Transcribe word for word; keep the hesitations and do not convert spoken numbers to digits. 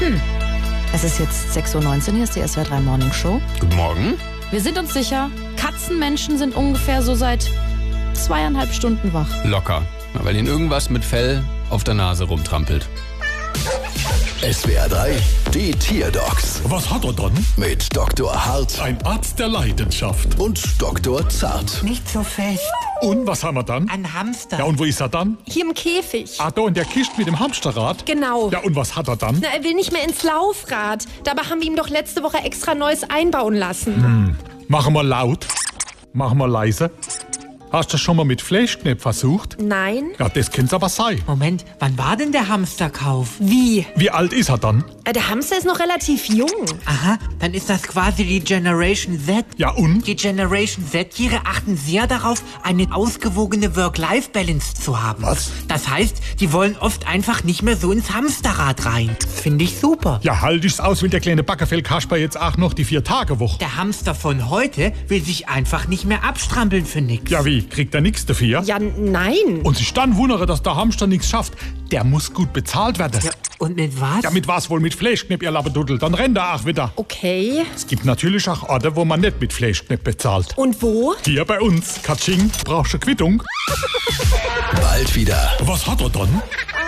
Hm. Es ist jetzt sechs Uhr neunzehn, hier ist die S W R drei Morning Show. Guten Morgen. Wir sind uns sicher, Katzenmenschen sind ungefähr so seit zweieinhalb Stunden wach. Locker, weil ihnen irgendwas mit Fell auf der Nase rumtrampelt. S W R drei, die Tierdocs Was hat er dann? mit Doktor Hart Ein Arzt der Leidenschaft. und Doktor Zart. Nicht so fest. Und was haben wir dann? Ein Hamster. Ja, und wo ist er dann? Hier im Käfig. Ah, da in der Kiste mit dem Hamsterrad? Genau. Ja, und was hat er dann? Na, er will nicht mehr ins Laufrad. Dabei haben wir ihm doch letzte Woche extra Neues einbauen lassen. Machen wir laut. Machen wir leise. Hast du das schon mal mit Fleischknepp versucht? Nein. Ja, das könnte aber sein. Moment, wann war denn der Hamsterkauf? Wie? Wie alt ist er dann? Äh, Der Hamster ist noch relativ jung. Aha, dann ist das quasi die Generation Z. Ja, und? Die Generation Z-Tiere achten sehr darauf, eine ausgewogene Work-Life-Balance zu haben. Was? Das heißt, die wollen oft einfach nicht mehr so ins Hamsterrad rein. Finde ich super. Ja, halt ich's aus, wenn der kleine Backerfell Kasper jetzt auch noch die Vier-Tage-Woche. Der Hamster von heute will sich einfach nicht mehr abstrampeln für nix. Ja, wie? Kriegt er nichts dafür? Ja, n- nein. Und sich dann wundere, dass der Hamster nichts schafft. Der muss gut bezahlt werden. Ja, und mit was? Ja, mit was wohl? Mit Fleischknepp, ihr Laberduddel. Dann rennt er auch wieder. Okay. Es gibt natürlich auch Orte, wo man nicht mit Fleischknepp bezahlt. Und wo? Hier bei uns. Katsching, brauchst du Quittung? Bald wieder. Was hat er dann?